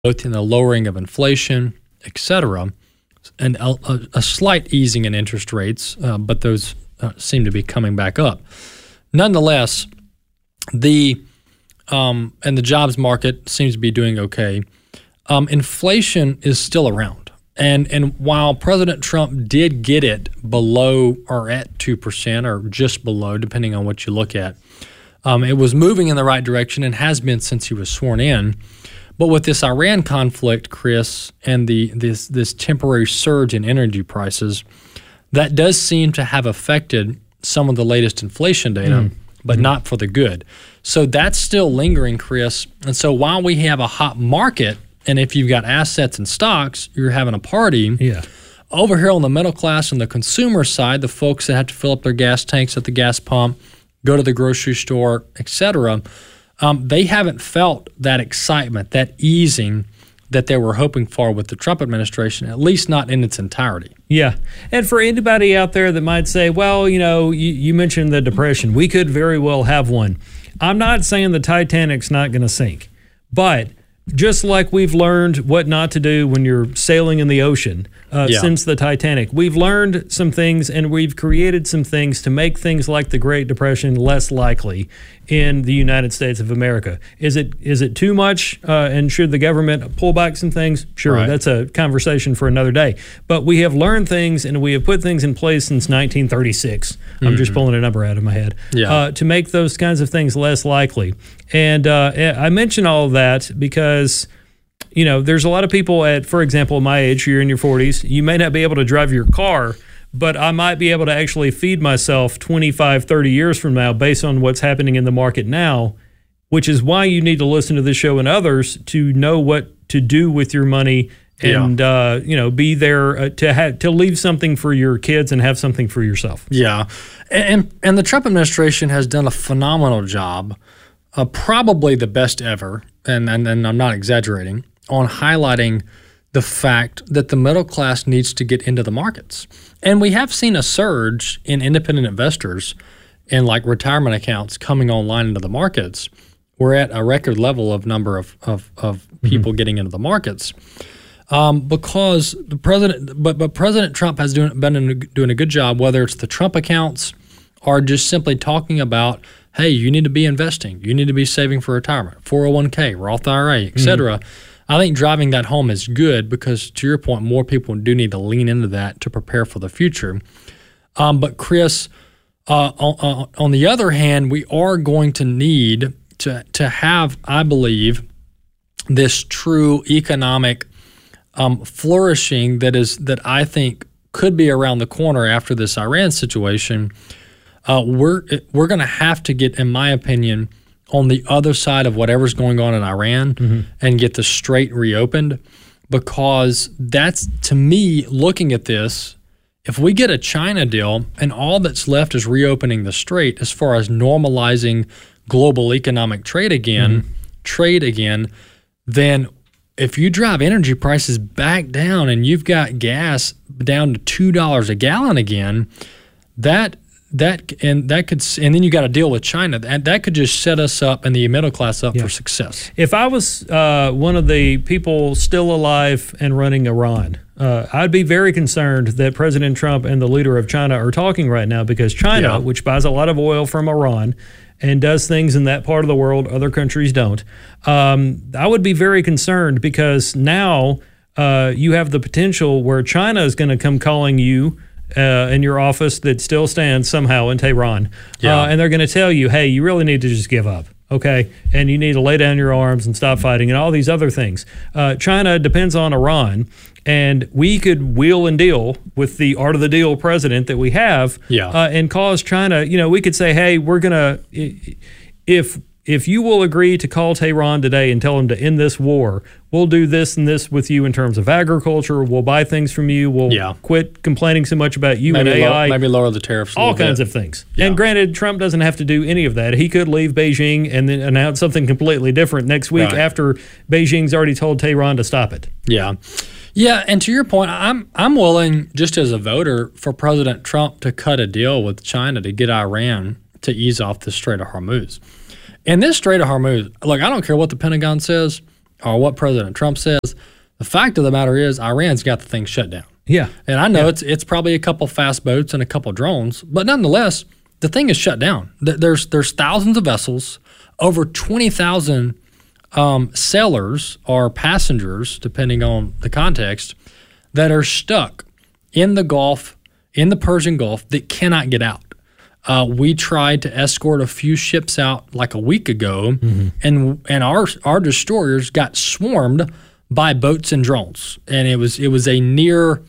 both in the lowering of inflation, et cetera, and a slight easing in interest rates, but those seem to be coming back up. Nonetheless, and the jobs market seems to be doing okay. Inflation is still around. And while President Trump did get it below or at 2% or just below, depending on what you look at, it was moving in the right direction and has been since he was sworn in. But with this Iran conflict, Chris, and this temporary surge in energy prices, that does seem to have affected some of the latest inflation data, but not for the good. So that's still lingering, Chris. And so while we have a hot market, and if you've got assets and stocks, you're having a party. Yeah. Over here on the middle class and the consumer side, the folks that have to fill up their gas tanks at the gas pump, go to the grocery store, et cetera, they haven't felt that excitement, that easing that they were hoping for with the Trump administration, at least not in its entirety. Yeah. And for anybody out there that might say, well, you mentioned the Depression. We could very well have one. I'm not saying the Titanic's not going to sink, but just like we've learned what not to do when you're sailing in the ocean since the Titanic, we've learned some things and we've created some things to make things like the Great Depression less likely in the United States of America. Is it too much? And should the government pull back some things? Sure, right. That's a conversation for another day. But we have learned things and we have put things in place since 1936. I'm just pulling a number out of my head to make those kinds of things less likely. And I mention all of that because there's a lot of people for example, my age, you're in your 40s, you may not be able to drive your car, but I might be able to actually feed myself 25, 30 years from now based on what's happening in the market now, which is why you need to listen to this show and others to know what to do with your money and, be there to leave something for your kids and have something for yourself. Yeah. And the Trump administration has done a phenomenal job, probably the best ever, and I'm not exaggerating, on highlighting the fact that the middle class needs to get into the markets. And we have seen a surge in independent investors and like retirement accounts coming online into the markets. We're at a record level of number of people getting into the markets because the president, but President Trump has been doing a good job, whether it's the Trump accounts or just simply talking about, hey, you need to be investing, you need to be saving for retirement, 401k, Roth IRA, et cetera. I think driving that home is good because, to your point, more people do need to lean into that to prepare for the future. But Chris, on the other hand, we are going to need to have, I believe, this true economic flourishing that I think could be around the corner after this Iran situation. We're going to have to get, in my opinion, on the other side of whatever's going on in Iran and get the strait reopened, because that's, to me, looking at this, if we get a China deal and all that's left is reopening the strait as far as normalizing global economic trade again, then if you drive energy prices back down and you've got gas down to $2 a gallon again, and then you got to deal with China. That could just set us up and the middle class up for success. If I was one of the people still alive and running Iran, I'd be very concerned that President Trump and the leader of China are talking right now, because China, which buys a lot of oil from Iran and does things in that part of the world other countries don't, I would be very concerned, because now you have the potential where China is going to come calling you in your office that still stands somehow in Tehran. And they're going to tell you, hey, you really need to just give up, okay? And you need to lay down your arms and stop fighting and all these other things. China depends on Iran, and we could wheel and deal with the art of the deal president that we have and cause China, we could say, hey, we're going to, if you will agree to call Tehran today and tell them to end this war, we'll do this and this with you in terms of agriculture. We'll buy things from you. We'll quit complaining so much about you and AI. Maybe lower the tariffs all kinds of things. And granted, Trump doesn't have to do any of that. He could leave Beijing and then announce something completely different next week after Beijing's already told Tehran to stop it. Yeah, and to your point, I'm willing, just as a voter, for President Trump to cut a deal with China to get Iran to ease off the Strait of Hormuz. And this Strait of Hormuz, look, I don't care what the Pentagon says. or what President Trump says. The fact of the matter is Iran's got the thing shut down. Yeah. And I know it's probably a couple fast boats and a couple drones, but nonetheless, the thing is shut down. There's thousands of vessels, over 20,000 sailors or passengers, depending on the context, that are stuck in the Gulf, in the Persian Gulf, that cannot get out. We tried to escort a few ships out like a week ago, and our destroyers got swarmed by boats and drones, and it was a near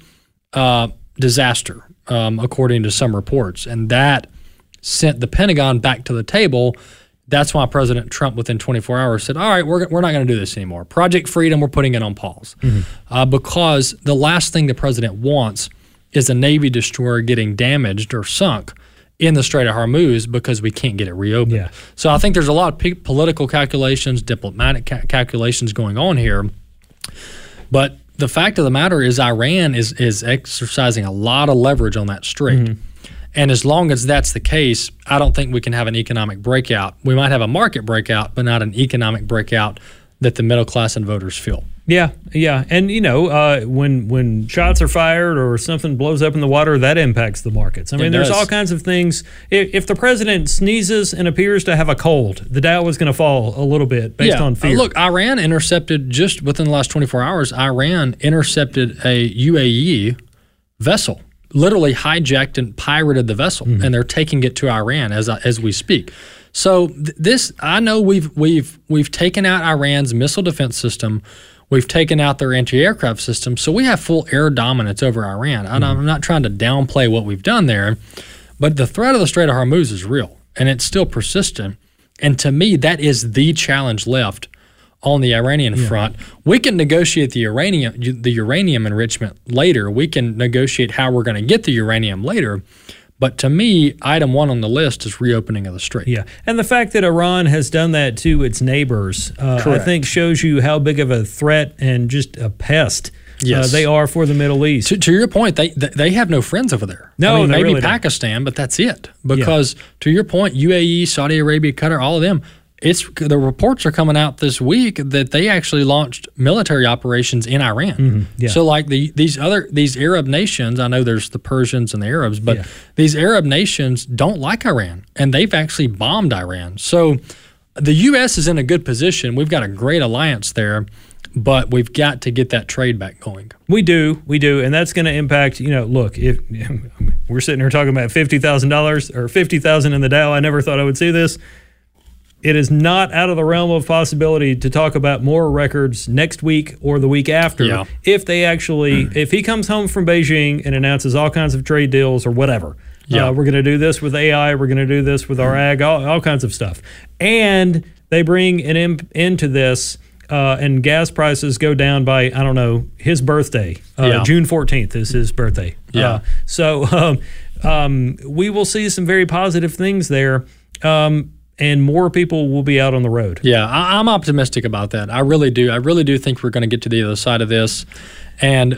disaster, according to some reports, and that sent the Pentagon back to the table. That's why President Trump, within 24 hours, said, all right, we're not going to do this anymore. Project Freedom, we're putting it on pause. Because the last thing the president wants is a Navy destroyer getting damaged or sunk in the Strait of Hormuz because we can't get it reopened. Yeah. So I think there's a lot of political calculations, diplomatic calculations going on here. But the fact of the matter is Iran is exercising a lot of leverage on that strait. And as long as that's the case, I don't think we can have an economic breakout. We might have a market breakout, but not an economic breakout that the middle class and voters feel. Yeah. And, when shots are fired or something blows up in the water, that impacts the markets. I mean, there's all kinds of things. If the president sneezes and appears to have a cold, the Dow is going to fall a little bit based on fear. Look, Iran intercepted, just within the last 24 hours, Iran intercepted a UAE vessel, literally hijacked and pirated the vessel, and they're taking it to Iran as we speak. So this, I know we've taken out Iran's missile defense system. We've taken out their anti-aircraft system, so we have full air dominance over Iran. I'm not trying to downplay what we've done there, but the threat of the Strait of Hormuz is real, and it's still persistent. And to me, that is the challenge left on the Iranian front. We can negotiate the uranium enrichment later. We can negotiate how we're going to get the uranium later. But to me, item one on the list is reopening of the strait. Yeah, and the fact that Iran has done that to its neighbors, I think shows you how big of a threat and just a pest they are for the Middle East. To your point, they have no friends over there. No, I mean, maybe really Pakistan, but that's it. Because to your point, UAE, Saudi Arabia, Qatar, all of them, the reports are coming out this week that they actually launched military operations in Iran. So like these Arab nations, I know there's the Persians and the Arabs, but these Arab nations don't like Iran, and they've actually bombed Iran. So the U.S. is in a good position. We've got a great alliance there, but we've got to get that trade back going. We do, and that's going to impact. Look, if we're sitting here talking about $50,000 or $50,000 in the Dow, I never thought I would see this. It is not out of the realm of possibility to talk about more records next week or the week after if they actually, if he comes home from Beijing and announces all kinds of trade deals or whatever. We're going to do this with AI. We're going to do this with our ag, all kinds of stuff. And they bring an into this and gas prices go down by, I don't know, his birthday. June 14th is his birthday. So we will see some very positive things there. And more people will be out on the road. Yeah, I'm optimistic about that. I really do. I really do think we're going to get to the other side of this. And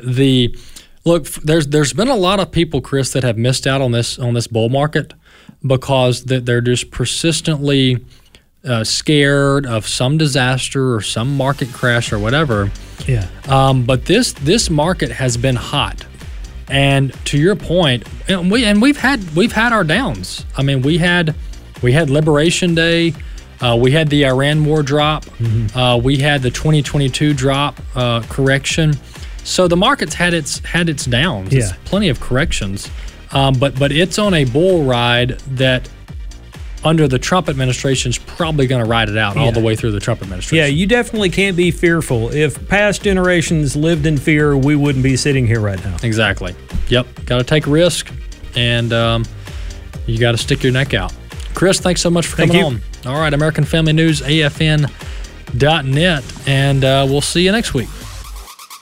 there's been a lot of people, Chris, that have missed out on this bull market because they're just persistently scared of some disaster or some market crash or whatever. Yeah. But this market has been hot. And to your point, we've had our downs. I mean, we had Liberation Day. We had the Iran war drop. We had the 2022 drop correction. So the market's had its downs. Yeah. It's plenty of corrections. But it's on a bull ride that under the Trump administration is probably going to ride it out all the way through the Trump administration. Yeah, you definitely can't be fearful. If past generations lived in fear, we wouldn't be sitting here right now. Exactly. Yep. Got to take a risk, and you got to stick your neck out. Chris, thanks so much for coming on. All right, American Family News, AFN.net, and we'll see you next week.